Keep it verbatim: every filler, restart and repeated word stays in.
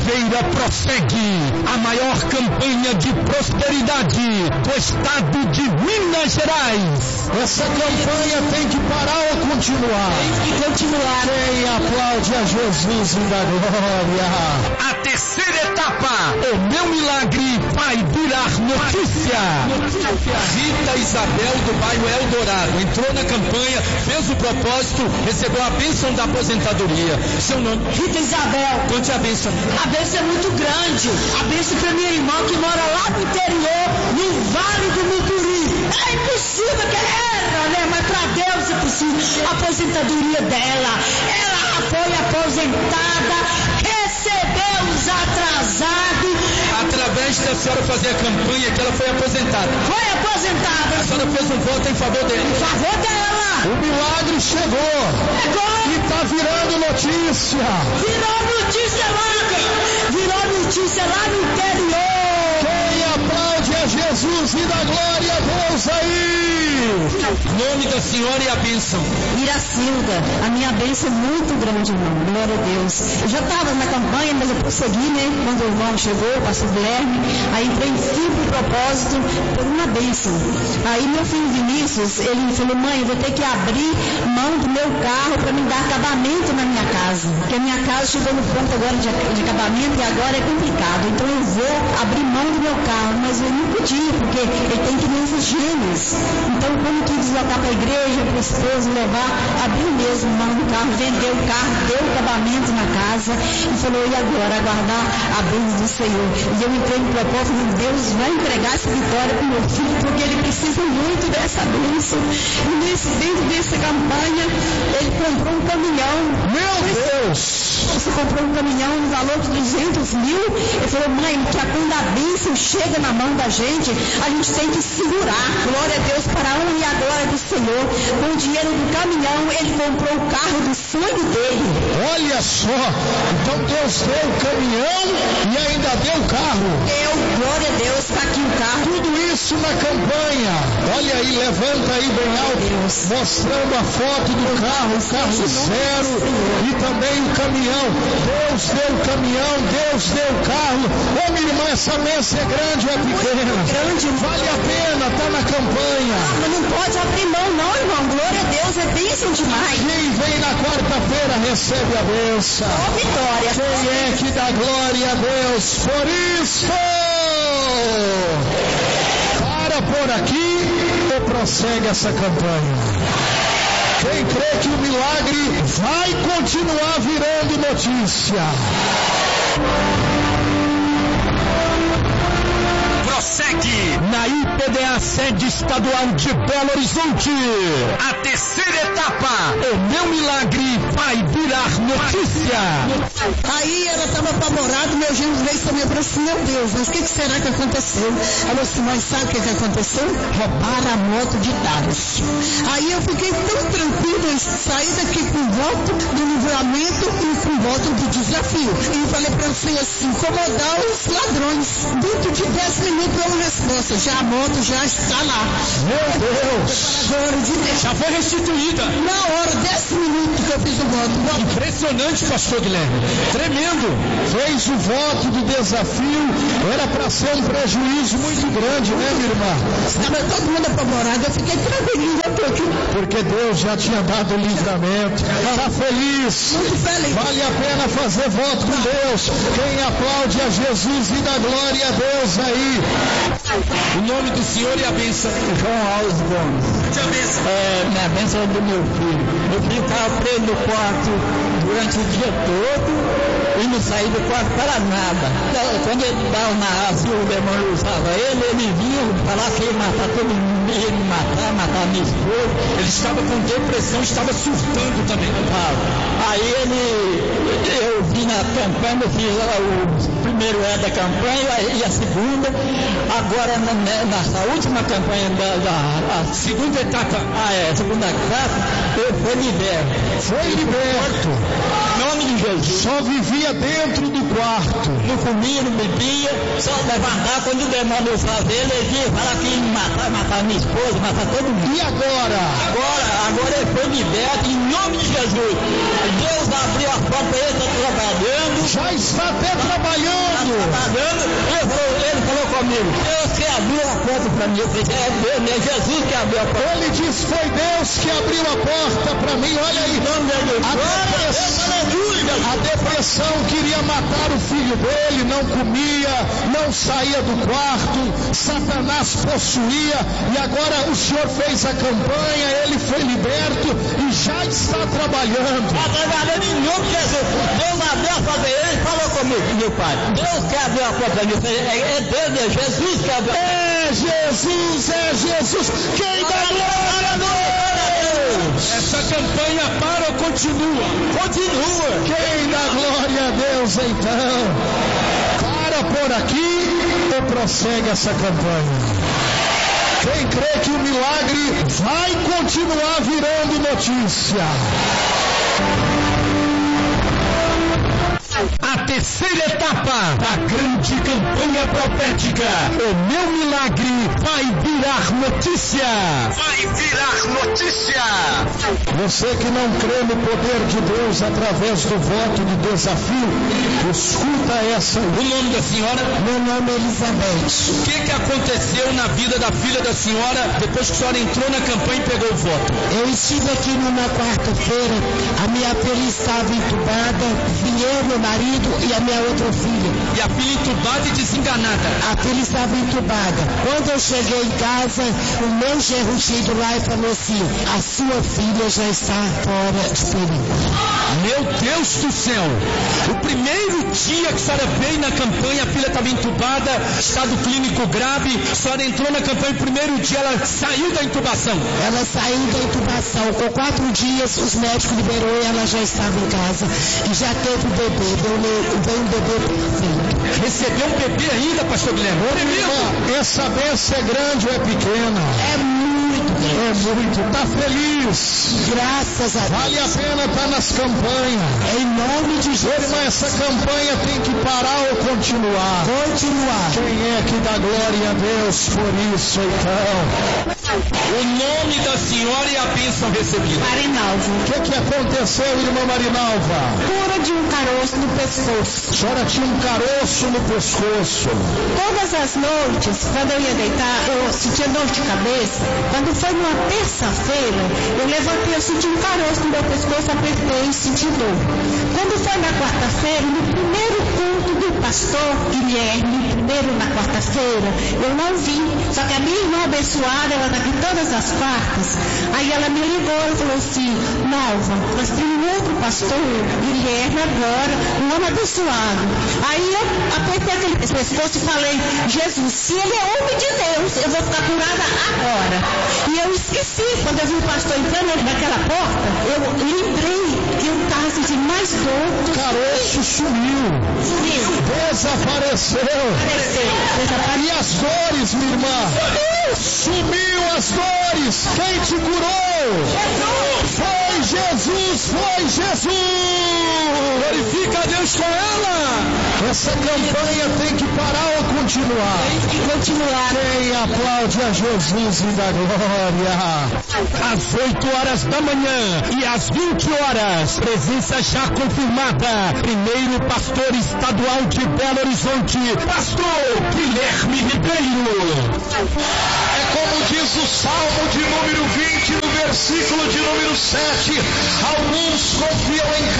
Oliveira prossegue a maior campanha de prosperidade do estado de Minas Gerais. Essa campanha tem que parar ou continuar? Tem que continuar. Quem aplaude a Jesus e da glória? A terceira etapa, o meu milagre vai virar notícia. Notícia. Rita Isabel do bairro Eldorado entrou na campanha, fez o propósito, recebeu a bênção da aposentadoria. Seu nome? Rita Isabel. Conte a bênção. A bênção é muito grande. A bênção para minha irmã que mora lá no interior, no Vale do Mucuri. É impossível que era, né? Mas para Deus é possível. A aposentadoria dela. Ela foi aposentada, recebeu os atrasados. Através da senhora fazer a campanha que ela foi aposentada. Foi aposentada. A senhora fez um voto em favor dele. Em favor dela. O milagre chegou. Chegou. E está virando notícia. Virou notícia lá. Virou notícia lá no interior. Quem aplaude é Jesus e dá glória a Deus aí. Nome da senhora e a bênção. Iracilda, a minha bênção é muito grande, irmão. Glória a Deus. Eu já estava na campanha, mas eu prossegui, né? Quando o irmão chegou, o pastor Guilherme, aí entrei em firme propósito por uma bênção. Aí meu filho Vinícius, ele falou, mãe, eu vou ter que abrir mão do meu carro para me dar acabamento na minha casa. Porque a minha casa chegou no ponto agora de, de acabamento e agora é complicado. Então eu vou abrir mão do meu carro, mas eu não podia, porque ele tem crianças gêmeas. Então quando quis deslocar para a igreja, para o esposo levar, abriu mesmo mão do carro, vendeu o carro, deu o acabamento na casa e falou, e agora? Aguardar a bênção do Senhor. E eu entrei no propósito, Deus vai entregar essa vitória para o meu filho, porque ele precisa muito dessa bênção. E nesse, dentro dessa campanha, ele comprou um caminhão. Meu Deus! Você comprou um caminhão no valor de duzentos mil. Ele falou, mãe, que quando a bênção chega na mão da gente, a gente tem que segurar. Glória a Deus para a honra e a glória do Senhor. Com o dinheiro do caminhão, ele comprou o carro do sonho dele. Olha só, então Deus deu o caminhão e ainda deu o carro. Deu, glória a Deus, está aqui o carro. Tudo isso na campanha. Olha aí, levanta aí bem alto, mostrando a foto do carro, o carro zero e também o caminhão. Deus deu o caminhão, Deus deu o carro. Ô minha irmã, essa mesa é grande ou é pequena? Grande. Vale a pena, tá na campanha. Ah, mas não pode abrir mão não, irmão. Glória a Deus, é bênção demais. Quem vem na quarta-feira recebe a bênção. Ó vitória. Quem é que dá glória a Deus por isso? Para por aqui ou prossegue essa campanha? Quem crê que o milagre vai continuar virando notícia? Prossegue na I P D A sede estadual de Belo Horizonte. A terceira etapa, o meu milagre vai virar notícia. Aí ela estava apavorada, meu genro veio também e falou assim, meu Deus, mas o que, que será que aconteceu? Ela falou assim, mas sabe o que, que aconteceu? Roubaram a moto de dados. Aí eu fiquei tão tranquila, eu saí daqui com voto do livramento e com voto de desafio. E falei para você assim, incomodar os ladrões. Dentro de dez minutos deu uma resposta, já a moto já está lá. Meu Deus! Já foi restituída. Na hora, dez minutos que eu fiz o voto. Impressionante, pastor Guilherme. Tremendo. Fez o voto do desafio. Era para ser um prejuízo muito grande, né, minha irmã? Estava todo mundo apavorado. Eu fiquei tranquilo, eu tô aqui. Porque Deus já tinha dado o livramento. Está feliz? Muito feliz. Vale a pena fazer voto com Deus. Quem aplaude a Jesus e dá glória a Deus aí. O nome do Senhor e a bênção. João Alves Gomes. Te a bênção. É, minha bênção é do meu filho. Meu filho estava preso no quarto durante o dia todo e não saía do quarto para nada. Quando ele estava na raça, o demônio usava ele, ele vinha falar que ia matar todo mundo, ia me matar, matar minha esposa. Ele estava com depressão, estava surtando também. Ah, aí ele, eu vim na campanha, eu fiz o primeiro é da campanha e a segunda. Agora, nessa última campanha da, da a segunda etapa, ah, é, segunda etapa, eu fui liberto. Foi liberto. Em nome de Jesus. Só vivia dentro do quarto. Não comia, não bebia, só levantar quando o demônio usava ele, ele ia falar que ia matar, matar minha esposa, matar todo mundo. E agora? Agora, agora ele foi liberto em nome de Jesus. Deus abriu a porta para ele, está trabalhando. Já está até trabalhando. trabalhando. Ele falou, ele falou comigo, Deus que abriu a porta para mim. Eu falei, é Deus, é Jesus que abriu a porta. Ele disse, foi Deus que abriu a porta para mim. Olha aí, a depressão, a depressão queria matar o filho dele, não comia, não saía do quarto, Satanás possuía, e agora o Senhor fez a campanha, ele foi liberto e já está trabalhando. Está trabalhando em nome de Jesus. Deus abriu a porta, ele falou comigo, meu pai. Deus que abriu a porta para mim. É, é Deus, é Jesus que abriu. É Jesus, é Jesus. Quem dá glória a Deus? Essa campanha para ou continua? Continua. Quem dá glória a Deus então? Para por aqui ou prossegue essa campanha? Quem crê que o milagre vai continuar virando notícia? A terceira etapa da grande campanha profética. O meu milagre vai virar notícia. Vai virar notícia. Você que não crê no poder de Deus através do voto de desafio, escuta essa. O nome da senhora? Meu nome é Elizabeth. O que que aconteceu na vida da filha da senhora depois que a senhora entrou na campanha e pegou o voto? Eu estive aqui numa quarta-feira, a minha filha estava entubada, vim eu, meu marido e a minha outra filha. E a filha entubada e desenganada? A filha estava entubada. Quando eu cheguei em casa, o meu genro chegou lá e falou assim, a sua filha já está fora de perigo. Meu Deus do céu! O primeiro dia que a senhora veio na campanha, a filha estava entubada, estado clínico grave, a senhora entrou na campanha, o primeiro dia ela saiu da intubação. Ela saiu da intubação, com quatro dias os médicos liberou e ela já estava em casa e já teve bebê, veio um bebê perfeito. Recebeu um bebê ainda, pastor Guilherme? Ô, irmã, essa benção é grande ou é pequena? É muito grande. É muito. Está feliz? Graças a Deus. Vale a pena estar nas campanhas. Em nome de Jesus. Irmã, essa campanha tem que parar ou continuar? Continuar. Quem é que dá glória a Deus por isso, então? O nome da senhora e a bênção recebida. Marinalva. O que, que aconteceu, irmã Marinalva? Cura de um caroço no pescoço. A senhora tinha um caroço no pescoço. Todas as noites, quando eu ia deitar, eu sentia dor de cabeça. Quando foi numa terça-feira, eu levantei, eu senti um caroço no meu pescoço, apertei e senti dor. Quando foi na quarta-feira, no primeiro culto do pastor Guilherme, primeiro na quarta-feira, eu não vi. Só que a minha irmã abençoada, ela está aqui todas as quartas. Aí ela me ligou e falou assim, Nalva, nós temos um outro pastor, Guilherme agora, um homem abençoado. Aí eu apertei aquele pescoço e falei, Jesus, se ele é homem de Deus, eu vou ficar curada agora. E eu esqueci, quando eu vi o pastor entrando naquela porta, eu lembrei que eu estava sentindo mais dor. O caroço sumiu. Sumiu. Desapareceu. Desapareceu. Desapareceu. E as dores, minha irmã? Sumiu as dores. Quem te curou? Jesus. Foi Jesus, foi Jesus. Glorifica a Deus com ela. Essa campanha tem que parar ou continuar? Tem que continuar. Quem aplaude a Jesus e dá glória? Às oito horas da manhã e às vinte horas, presença já confirmada. Primeiro pastor estadual de Belo Horizonte, pastor Guilherme Ribeiro. É como diz o Salmo de número vinte, no versículo de número sete. Alguns confiam em